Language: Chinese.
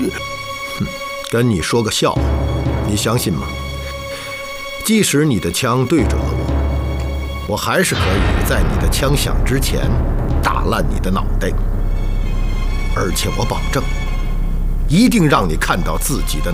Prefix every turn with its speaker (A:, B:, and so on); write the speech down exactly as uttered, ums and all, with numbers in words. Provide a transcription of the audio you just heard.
A: 哼，跟你说个笑话，你相信吗？即使你的枪对准了我，我还是可以在你的枪响之前打烂你的脑袋，而且我保证，一定让你看到自己的